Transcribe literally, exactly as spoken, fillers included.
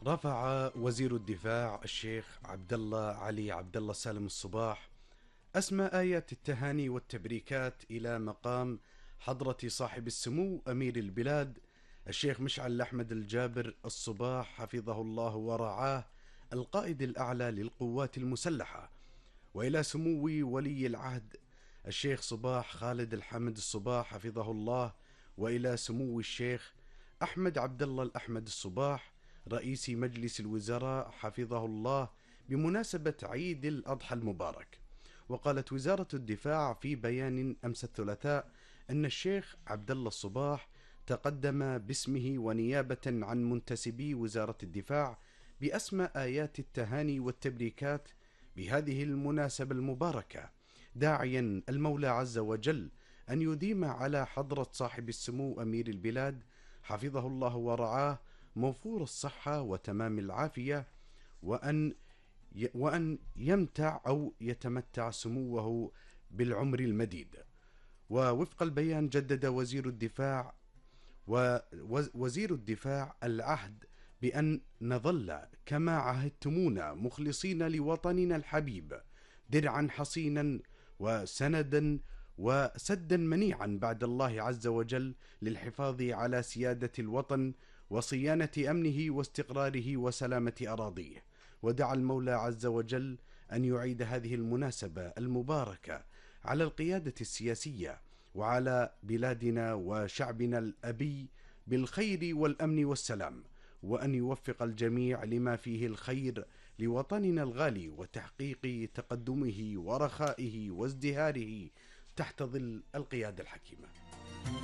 رفع وزير الدفاع الشيخ عبد الله علي عبد الله سالم الصباح أسمى آيات التهاني والتبريكات إلى مقام حضرة صاحب السمو أمير البلاد الشيخ مشعل أحمد الجابر الصباح حفظه الله ورعاه، القائد الأعلى للقوات المسلحة، وإلى سمو ولي العهد الشيخ صباح خالد الحمد الصباح حفظه الله، وإلى سمو الشيخ أحمد عبد الله الأحمد الصباح رئيس مجلس الوزراء حفظه الله، بمناسبة عيد الأضحى المبارك. وقالت وزارة الدفاع في بيان أمس الثلاثاء أن الشيخ عبد الله الصباح تقدم باسمه ونيابة عن منتسبي وزارة الدفاع بأسمى آيات التهاني والتبريكات بهذه المناسبة المباركة، داعيا المولى عز وجل أن يديم على حضرة صاحب السمو أمير البلاد حفظه الله ورعاه موفور الصحة وتمام العافية، وأن وأن يمتع أو يتمتع سموه بالعمر المديد. ووفق البيان جدد وزير الدفاع ووزير الدفاع العهد بأن نظل كما عهدتمونا مخلصين لوطننا الحبيب درعا حصينا وسندا وسدا منيعا بعد الله عز وجل للحفاظ على سيادة الوطن وصيانة أمنه واستقراره وسلامة أراضيه. ودعا المولى عز وجل أن يعيد هذه المناسبة المباركة على القيادة السياسية وعلى بلادنا وشعبنا الأبي بالخير والأمن والسلام، وأن يوفق الجميع لما فيه الخير لوطننا الغالي وتحقيق تقدمه ورخائه وازدهاره تحت ظل القيادة الحكيمة.